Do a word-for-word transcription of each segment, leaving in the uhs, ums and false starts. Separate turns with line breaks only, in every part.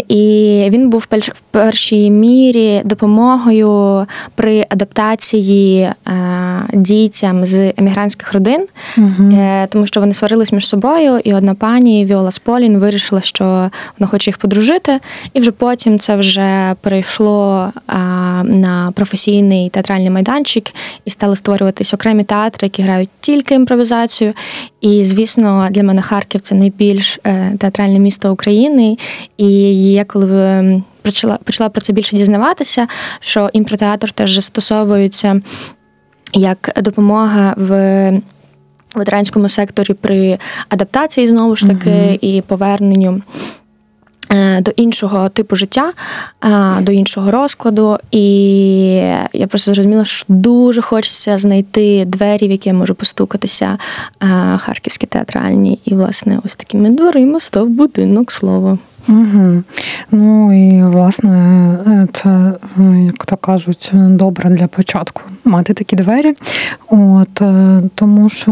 І він був в першій мірі допомогою при адаптації дітям з емігрантських родин, угу. тому що вони сварились між собою, і одна пані, Віола Сполін, вирішила, що вона хоче їх подружити, і вже потім це вже перейшло на професійний театральний майданчик, і стали створюватись окремі театри, які грають тільки імпровізацію. І, звісно, для мене Харків – це найбільш театральне місто України, і я коли почала, почала про це більше дізнаватися, що імпротеатр теж застосовується як допомога в ветеранському секторі при адаптації, знову ж таки, mm-hmm. і поверненню до іншого типу життя, до іншого розкладу. І я просто зрозуміла, що дуже хочеться знайти двері, в які я можу постукатися, харківські театральні. І, власне, ось такими дверима став будинок слова.
Угу. Ну і, власне, це, як то кажуть, добре для початку мати такі двері. От, тому що,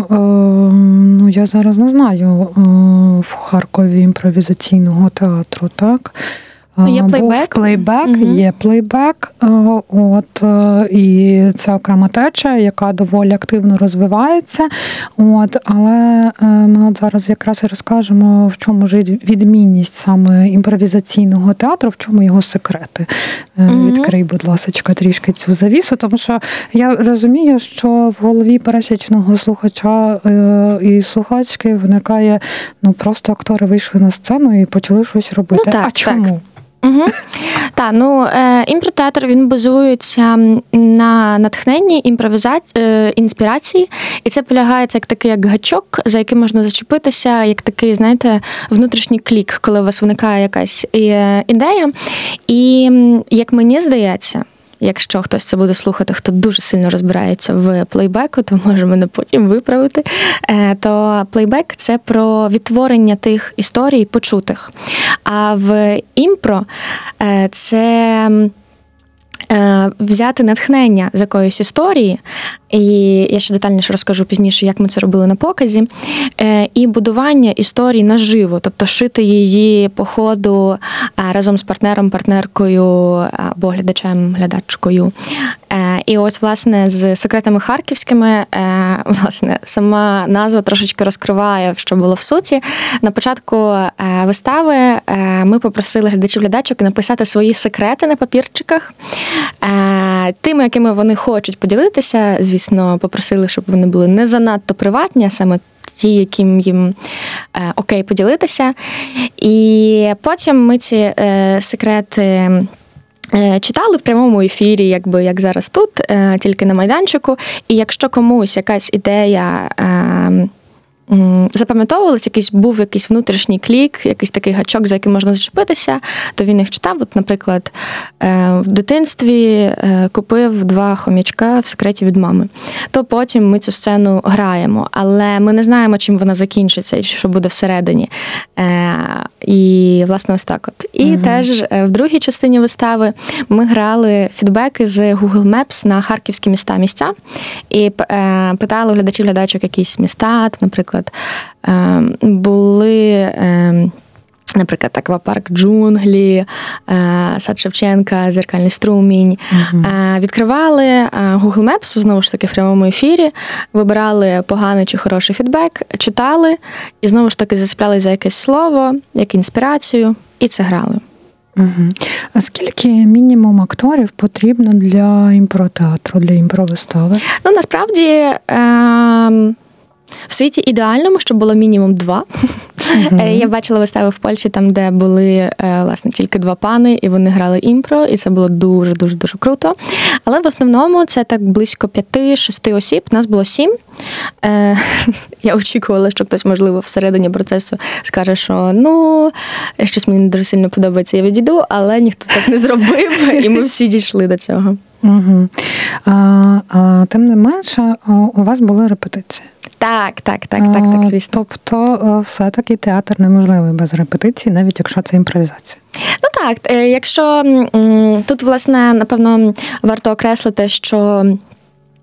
ну, я зараз не знаю в Харкові імпровізаційного театру, так?
Є плейбек.
Був плейбек, угу. є плейбек, от, і це окрема течія, яка доволі активно розвивається. От, але ми от зараз якраз і розкажемо, в чому ж відмінність саме імпровізаційного театру, в чому його секрети. Угу. Відкрий, будь ласка, трішки цю завісу, тому що я розумію, що в голові пересічного слухача і слухачки виникає, ну, просто актори вийшли на сцену і почали щось робити.
Ну, так,
а чому?
Так. Угу. Так, ну, імпротеатр, він базується на натхненні, імпровізації, інспірації, і це полягає, це як такий як гачок, за яким можна зачепитися, як такий, знаєте, внутрішній клік, коли у вас виникає якась ідея. І, як мені здається, якщо хтось це буде слухати, хто дуже сильно розбирається в плейбеку, то може мене потім виправити, то плейбек – це про відтворення тих історій почутих. А в імпро – це взяти натхнення з якоїсь історії, і я ще детальніше розкажу пізніше, як ми це робили на показі, і будування історії наживо, тобто шити її по ходу разом з партнером, партнеркою або глядачем, глядачкою. І ось, власне, з секретами харківськими, власне, сама назва трошечки розкриває, що було в суті. На початку вистави ми попросили глядачів-глядачок написати свої секрети на папірчиках, тими, якими вони хочуть поділитися. Звісно, попросили, щоб вони були не занадто приватні, а саме ті, яким їм е, окей поділитися. І потім ми ці е, секрети е, читали в прямому ефірі, якби як зараз тут, е, тільки на майданчику. І якщо комусь якась ідея е, запам'ятовувалися, якийсь був якийсь внутрішній клік, якийсь такий гачок, за яким можна зачепитися, то він їх читав. От, наприклад, в дитинстві купив два хомячка в секреті від мами. То потім ми цю сцену граємо, але ми не знаємо, чим вона закінчиться і що буде всередині. І, власне, ось так от. І угу. теж в другій частині вистави ми грали фідбеки з Google Maps на харківські міста місця і питали у глядачів-глядачок якісь міста, наприклад, були, наприклад, аквапарк Джунглі, сад Шевченка, Дзеркальний струмінь. Uh-huh. Відкривали Google Maps, знову ж таки, в прямому ефірі, вибирали поганий чи хороший фідбек, читали і знову ж таки зацепляли за якесь слово, як інспірацію, і це грали.
Угу. А скільки мінімум акторів потрібно для імпротеатру, для імпровистави?
Ну, насправді, е- в світі ідеальному, щоб було мінімум два. Uh-huh. Я бачила вистави в Польщі, там, де були, власне, тільки два пани, і вони грали імпро, і це було дуже-дуже-дуже круто. Але в основному це так близько п'яти-шести осіб, нас було сім. Я очікувала, що хтось, можливо, всередині процесу скаже, що, ну, щось мені не дуже сильно подобається, я відійду, але ніхто так не зробив, і ми всі дійшли до цього.
Угу. А, а, тим не менше, у вас були репетиції.
Так, так, так, так, так, звісно.
Тобто, все-таки театр неможливий без репетицій, навіть якщо це імпровізація.
Ну так, якщо тут, власне, напевно, варто окреслити, що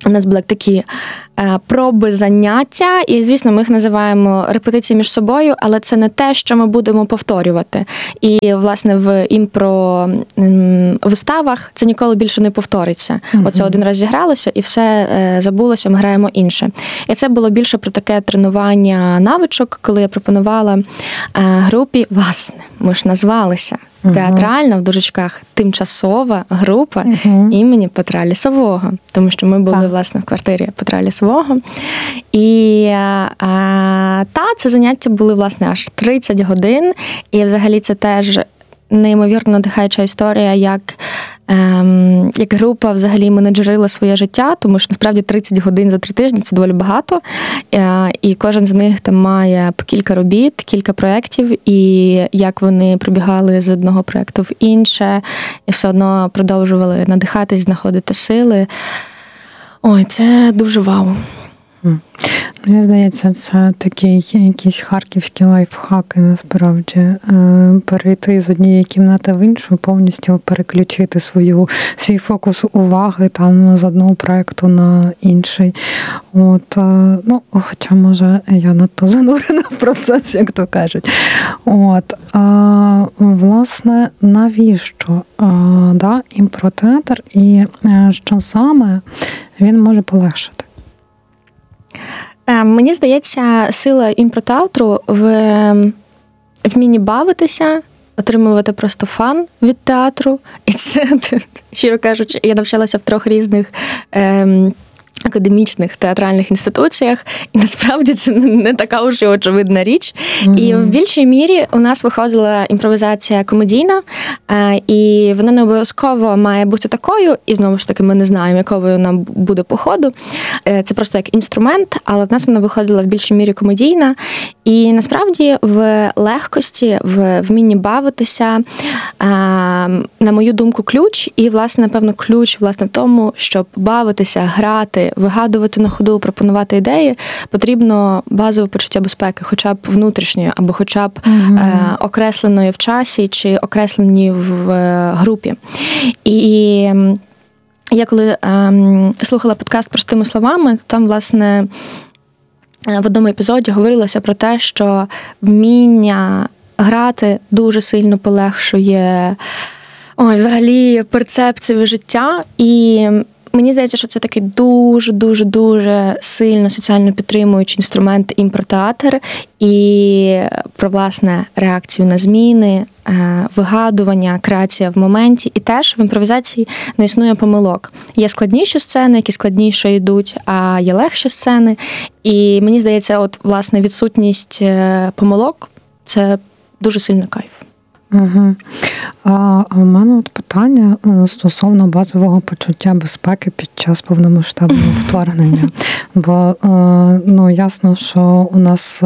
У нас були такі е, проби заняття, і, звісно, ми їх називаємо репетиції між собою, але це не те, що ми будемо повторювати. І, власне, в імпро м, виставах це ніколи більше не повториться. Mm-hmm. Оце один раз зігралося, і все е, забулося, ми граємо інше. І це було більше про таке тренування навичок, коли я пропонувала е, групі, власне, ми ж назвалися театральна, в дужечках, тимчасова група uh-huh. імені Петра Лісового, тому що ми були, так. власне, в квартирі Петра Лісового. І а, та, це заняття були, власне, аж тридцять годин, і взагалі це теж неймовірно надихаюча історія, як, ем, як група взагалі менеджерила своє життя, тому що насправді тридцять годин за три тижні – це доволі багато, е, і кожен з них там має по кілька робіт, кілька проєктів, і як вони пробігали з одного проєкту в інше, і все одно продовжували надихатись, знаходити сили. Ой, це дуже вау.
Мені здається, це такі якісь харківські лайфхаки, насправді. Перейти з однієї кімнати в іншу, повністю переключити свою, свій фокус уваги там з одного проєкту на інший. От, ну, хоча, може, я надто занурена в процес, як то кажуть. От, власне, навіщо да, імпротеатр і що саме він може полегшити?
Мені здається, сила імпротеатру в вмінні бавитися, отримувати просто фан від театру. І це, щиро кажучи, я навчалася в трьох різних ем, академічних театральних інституціях, і насправді це не така уж і очевидна річ. Mm-hmm. І в більшій мірі у нас виходила імпровізація комедійна, і вона не обов'язково має бути такою, і знову ж таки ми не знаємо, якою вона буде по ходу. Це просто як інструмент, але в нас вона виходила в більшій мірі комедійна. І насправді в легкості, в вмінні бавитися, на мою думку, ключ, і, власне, напевно, ключ, власне, в тому, щоб бавитися, грати, вигадувати на ходу, пропонувати ідеї, потрібно базове почуття безпеки, хоча б внутрішньої, або хоча б mm-hmm. е, окресленої в часі, чи окреслені в е, групі. І я коли е, слухала подкаст «Простими словами», то там, власне, в одному епізоді говорилося про те, що вміння грати дуже сильно полегшує ой, взагалі перцепцію життя. І мені здається, що це такий дуже-дуже-дуже сильно соціально підтримуючий інструмент імпротеатр і про, власне, реакцію на зміни, вигадування, креація в моменті. І теж в імпровізації не існує помилок. Є складніші сцени, які складніше йдуть, а є легші сцени. І мені здається, от, власне, відсутність помилок – це дуже сильний кайф.
Угу. А у мене от питання стосовно базового почуття безпеки під час повномасштабного вторгнення. Бо, ну, ясно, що у нас,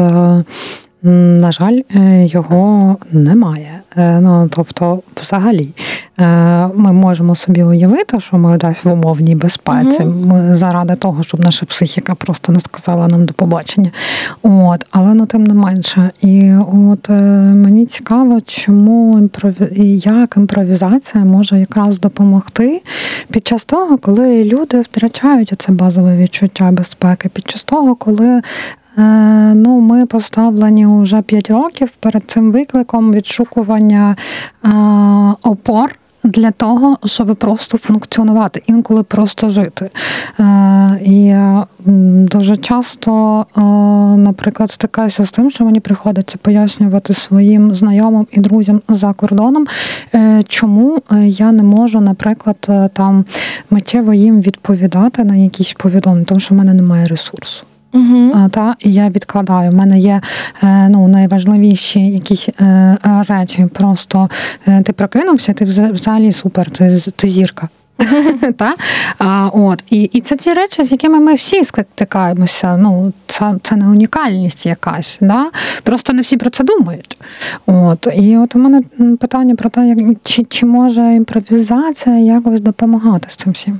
на жаль, його немає. Ну, тобто, взагалі, ми можемо собі уявити, що ми десь в умовній безпеці. Mm-hmm. Ми заради того, щоб наша психіка просто не сказала нам до побачення. От, але, ну, тим не менше. І от мені цікаво, чому імпрові... як імпровізація може якраз допомогти під час того, коли люди втрачають оце базове відчуття безпеки, під час того, коли ну, ми поставлені вже п'ять років перед цим викликом відшукування е, опор для того, щоб просто функціонувати, інколи просто жити. Е, і дуже часто, е, наприклад, стикаюся з тим, що мені приходиться пояснювати своїм знайомим і друзям за кордоном, е, чому я не можу, наприклад, там миттєво їм відповідати на якісь повідомлення, тому що в мене немає ресурсу. Uh-huh. Та, і я відкладаю. У мене є ну, найважливіші якісь е, речі. Просто е, ти прокинувся, ти взагалі супер, ти, ти зірка. Та? А, от. І, і це ті речі, з якими ми всі стикаємося. Ну, це, це не унікальність якась. Да? Просто не всі про це думають. От. І от у мене питання про те, як, чи, чи може імпровізація якось допомагати з цим всім?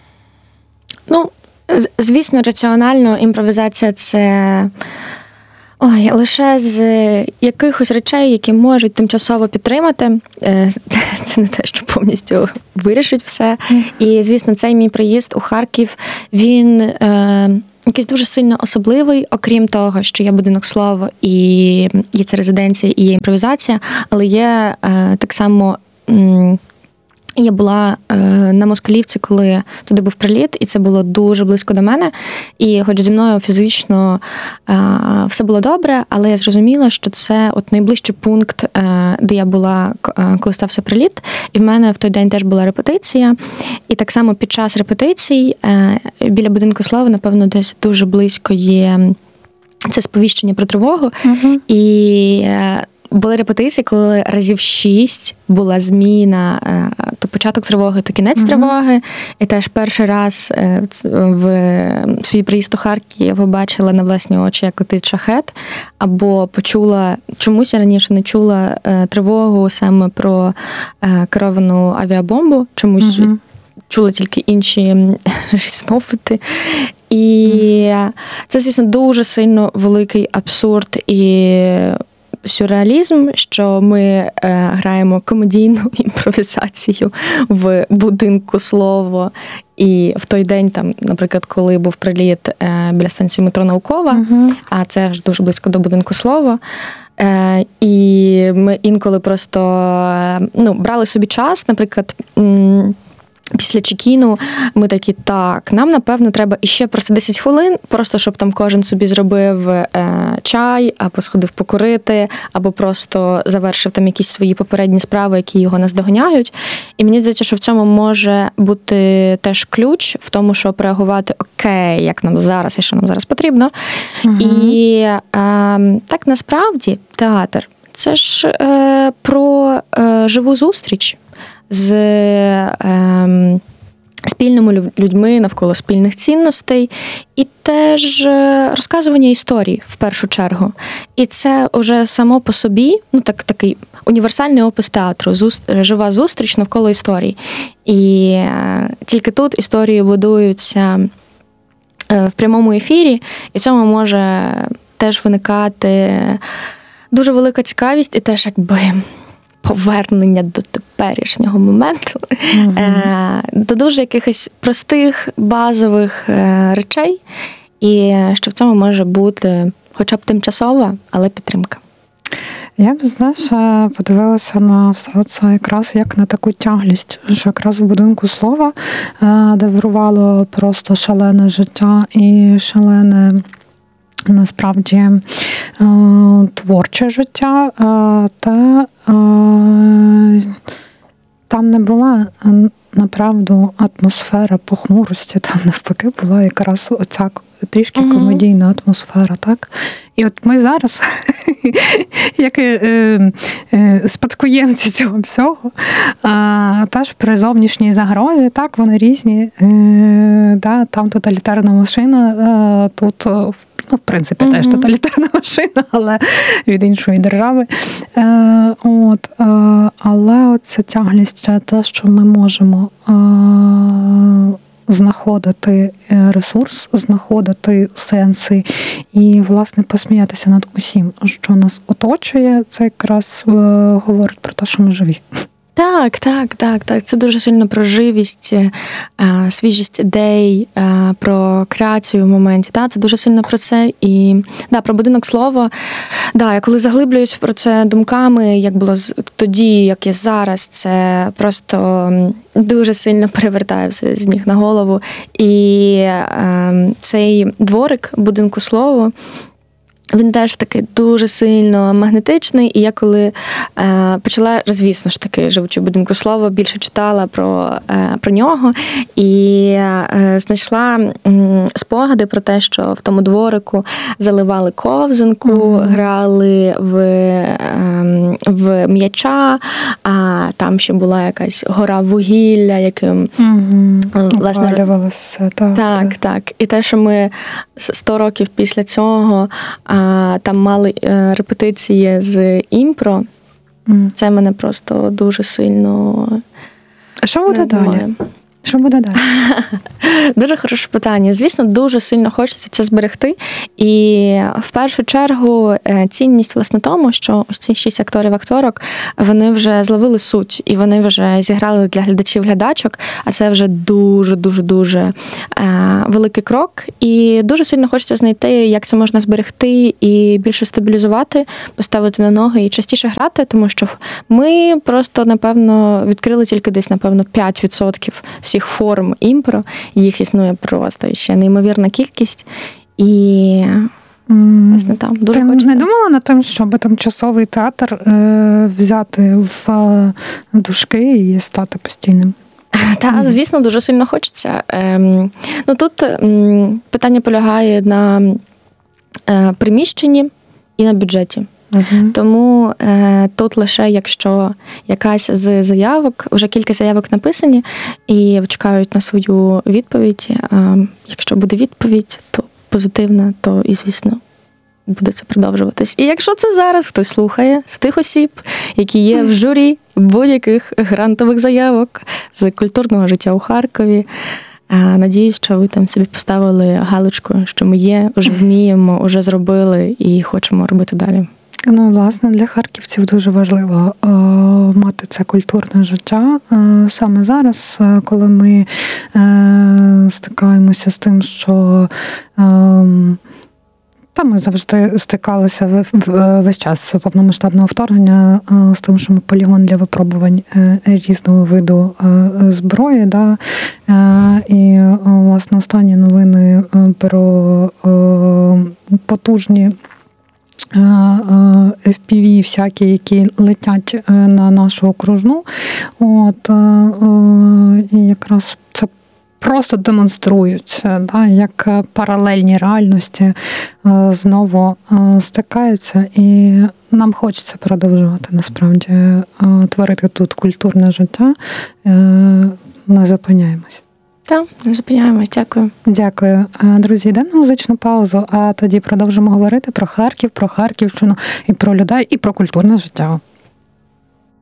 Ну, звісно, раціонально імпровізація – це Ой, лише з якихось речей, які можуть тимчасово підтримати, це не те, що повністю вирішить все. І, звісно, цей мій приїзд у Харків, він е, якийсь дуже сильно особливий, окрім того, що є будинок слова, і є це резиденція, і є імпровізація, але є е, так само... М- Я була е, на Москалівці, коли туди був приліт, і це було дуже близько до мене. І хоч зі мною фізично е, все було добре, але я зрозуміла, що це от найближчий пункт, е, де я була, е, коли стався приліт. І в мене в той день теж була репетиція. І так само під час репетицій е, біля будинку слави, напевно, десь дуже близько є це сповіщення про тривогу. Uh-huh. І е, були репетиції, коли разів шість була зміна, то початок тривоги, то кінець uh-huh. тривоги. І теж перший раз в свій приїзд у Харків я побачила на власні очі, як летить шахет, або почула, чомусь я раніше не чула тривогу саме про керовану авіабомбу, чомусь uh-huh. чула тільки інші різновиди. І це, звісно, дуже сильно великий абсурд і сюрреалізм, що ми е, граємо комедійну імпровізацію в будинку слова. І в той день, там, наприклад, коли був приліт е, біля станції метро Наукова, uh-huh. а це ж дуже близько до будинку слова, е, і ми інколи просто ну, брали собі час, наприклад, м- після чекіну ми такі, так, нам, напевно, треба іще просто десять хвилин, просто щоб там кожен собі зробив е, чай, або сходив покурити, або просто завершив там якісь свої попередні справи, які його наздоганяють. І мені здається, що в цьому може бути теж ключ в тому, щоб реагувати, окей, як нам зараз і що нам зараз потрібно. Угу. І е, так, насправді, театр – це ж е, про е, живу зустріч з е, спільними людьми навколо спільних цінностей, і теж розказування історій в першу чергу. І це вже само по собі, ну так такий універсальний опис театру, зуст, жива зустріч навколо історій. І е, тільки тут історії будуються е, в прямому ефірі, і цьому може теж виникати дуже велика цікавість і теж якби повернення до теперішнього моменту, mm-hmm. до дуже якихось простих, базових речей, і що в цьому може бути хоча б тимчасова, але підтримка.
Я б, знаєш, подивилася на все це якраз як на таку тяглість, що якраз в будинку слова, де вирувало просто шалене життя і шалене насправді творче життя, та там не була направду атмосфера похмурості, там навпаки була якраз оця трішки uh-huh. комедійна атмосфера, так? І от ми зараз, як е, е, спадкоємці цього всього, а, теж при зовнішній загрозі, так, вони різні, е, да, там тоталітарна машина, а, тут, ну, в принципі, uh-huh. теж тоталітарна машина, але від іншої держави. Е, от, е, але оця тяглість, те, що ми можемо е, знаходити ресурс, знаходити сенси і, власне, посміятися над усім, що нас оточує, це якраз е, говорить про те, що ми живі.
Так, так, так, так. Це дуже сильно про живість, свіжість ідей, про креацію в моменті. Так, це дуже сильно про це. І да, про будинок слова. Да, я коли заглиблююсь про це думками, як було тоді, як є зараз, це просто дуже сильно перевертає все з ніг на голову. І е, цей дворик будинку слова, він теж такий дуже сильно магнетичний, і я коли е, почала, звісно ж таки, живучи в будинку слова, більше читала про, е, про нього, і е, знайшла м, спогади про те, що в тому дворику заливали ковзанку, mm-hmm. грали в, е, в м'яча, а там ще була якась гора вугілля, яким
mm-hmm.
власне
опалювалося. Так,
так, так, так. І те, що ми сто років після цього там мали репетиції з імпро. Mm. Це мене просто дуже сильно...
А що буде далі? Що буде далі?
Дуже хороше питання. Звісно, дуже сильно хочеться це зберегти. І в першу чергу цінність власне тому, що ось ці шість акторів-акторок, вони вже зловили суть, і вони вже зіграли для глядачів-глядачок, а це вже дуже-дуже-дуже великий крок. І дуже сильно хочеться знайти, як це можна зберегти і більше стабілізувати, поставити на ноги і частіше грати, тому що ми просто, напевно, відкрили тільки десь, напевно, п'ять відсотків всіх форм імпро, їх існує просто ще неймовірна кількість. І власне, там дуже
Ти
хочеться.
не думала над тим, щоб тимчасовий театр е, взяти в е, дужки і стати постійним?
Так, звісно, дуже сильно хочеться. Ем, ну, тут ем, питання полягає на е, приміщенні і на бюджеті.
Угу.
Тому е, тут лише якщо якась з заявок, вже кілька заявок написані і чекають на свою відповідь. Е, якщо буде відповідь, то позитивна, то і, звісно, буде це продовжуватись. І якщо це зараз хтось слухає з тих осіб, які є в журі будь-яких грантових заявок з культурного життя у Харкові, надіюсь, що ви там собі поставили галочку, що ми є, вже вміємо, вже зробили і хочемо робити далі.
Ну, власне, для харківців дуже важливо е, мати це культурне життя. Е, саме зараз, е, коли ми е, стикаємося з тим, що е, та ми завжди стикалися в, в, весь час повномасштабного вторгнення е, з тим, що ми полігон для випробувань е, різного виду е, зброї. Да? Е, і, е, власне, останні новини про е, потужні еф пі ві всякі, які летять на нашу окружну. От, і якраз це просто демонструються, да, як паралельні реальності знову стикаються. І нам хочеться продовжувати, насправді, творити тут культурне життя. Не зупиняємось.
Так, не зупиняємось. Дякую.
Дякую. Друзі, йдемо на музичну паузу, а тоді продовжимо говорити про Харків, про Харківщину, і про людей, і про культурне життя.